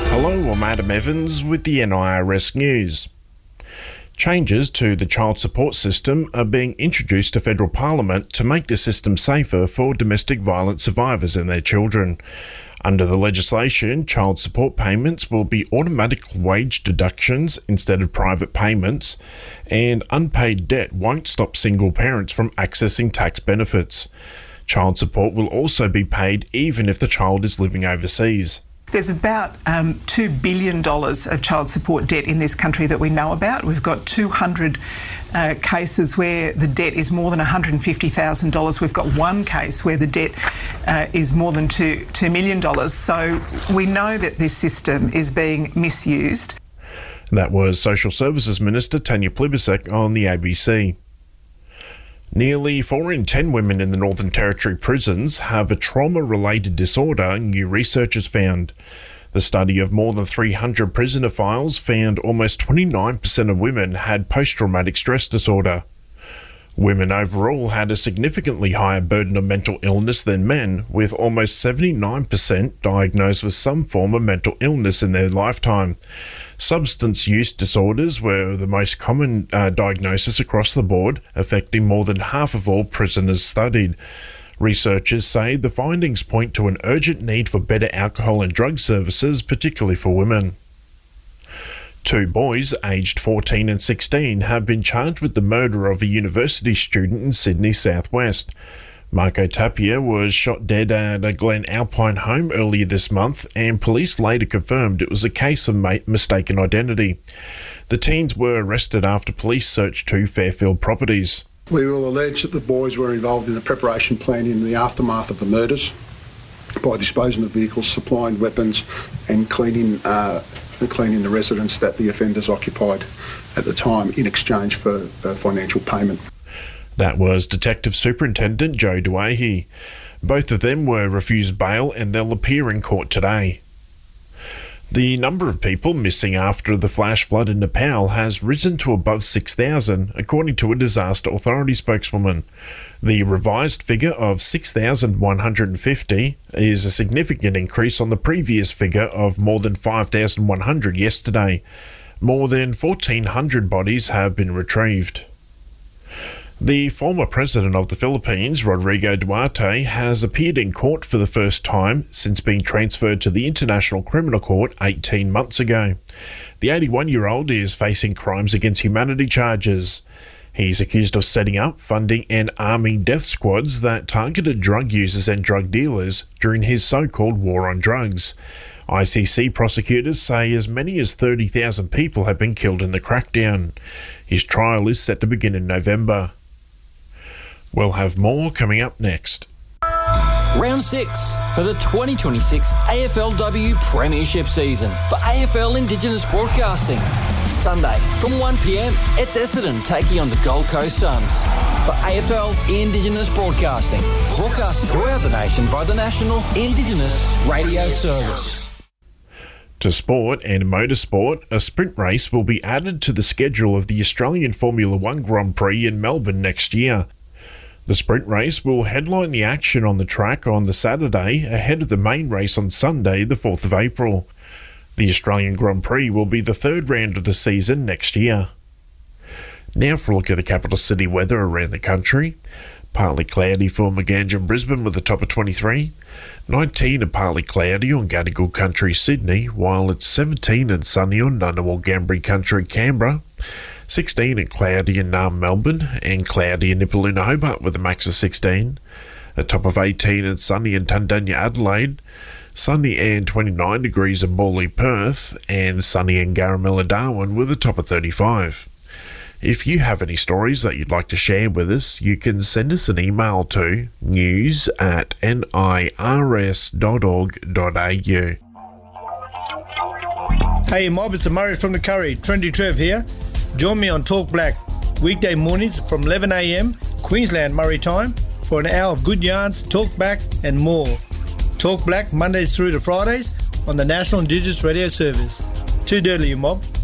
Hello, I'm Adam Evans with the NIRS News. Changes to the child support system are being introduced to federal parliament to make the system safer for domestic violence survivors and their children. Under the legislation, child support payments will be automatic wage deductions instead of private payments, and unpaid debt won't stop single parents from accessing tax benefits. Child support will also be paid even if the child is living overseas. There's about $2 billion of child support debt in this country that we know about. We've got 200 cases where the debt is more than $150,000. We've got one case where the debt is more than $2 million. So we know that this system is being misused. That was Social Services Minister Tanya Plibersek on the ABC. Nearly 4 in 10 women in the Northern Territory prisons have a trauma-related disorder, new research has found. The study of more than 300 prisoner files found almost 29% of women had post-traumatic stress disorder. Women overall had a significantly higher burden of mental illness than men, with almost 79% diagnosed with some form of mental illness in their lifetime. Substance use disorders were the most common diagnosis across the board, affecting more than half of all prisoners studied. Researchers say the findings point to an urgent need for better alcohol and drug services, particularly for women. 2 boys, aged 14 and 16, have been charged with the murder of a university student in Sydney southwest. Marco Tapia was shot dead at a Glen Alpine home earlier this month, and police later confirmed it was a case of mistaken identity. The teens were arrested after police searched 2 Fairfield properties. We will allege that the boys were involved in the preparation plan in the aftermath of the murders by disposing of vehicles, supplying weapons and cleaning the residence that the offenders occupied at the time in exchange for financial payment. That was Detective Superintendent Joe Duahi. Both of them were refused bail and they'll appear in court today. The number of people missing after the flash flood in Nepal has risen to above 6,000, according to a disaster authority spokeswoman. The revised figure of 6,150 is a significant increase on the previous figure of more than 5,100 yesterday. More than 1,400 bodies have been retrieved. The former president of the Philippines, Rodrigo Duterte, has appeared in court for the first time since being transferred to the International Criminal Court 18 months ago. The 81-year-old is facing crimes against humanity charges. He's accused of setting up, funding and arming death squads that targeted drug users and drug dealers during his so-called war on drugs. ICC prosecutors say as many as 30,000 people have been killed in the crackdown. His trial is set to begin in November. We'll have more coming up next. Round 6 for the 2026 AFLW Premiership season for AFL Indigenous Broadcasting. Sunday from 1 p.m, it's Essendon taking on the Gold Coast Suns. For AFL Indigenous Broadcasting, broadcast throughout the nation by the National Indigenous Radio Service. To sport and motorsport, a sprint race will be added to the schedule of the Australian Formula One Grand Prix in Melbourne next year. The sprint race will headline the action on the track on the Saturday ahead of the main race on Sunday, the 4th of April. The Australian Grand Prix will be the 3rd round of the season next year. Now for a look at the capital city weather around the country. Partly cloudy for Maganja, Brisbane with a top of 23. 19 and partly cloudy on Gadigal Country, Sydney, while it's 17 and sunny on Ngunnawal Gambri Country, Canberra. 16 and cloudy in Naarm, Melbourne, and cloudy in Nipaluna, Hobart with a max of 16. A top of 18 and sunny in Tundanya, Adelaide. Sunny and 29 degrees in Morley, Perth, and sunny in Garamilla, Darwin with a top of 35. If you have any stories that you'd like to share with us, you can send us an email to news@nirs.org.au. Hey mob, it's Murray from the Curry. Trendy Trev here. Join me on Talk Black, weekday mornings from 11 a.m, Queensland Murray time, for an hour of good yarns, talk back and more. Talk Black Mondays through to Fridays on the National Indigenous Radio Service. Too dirty, you mob.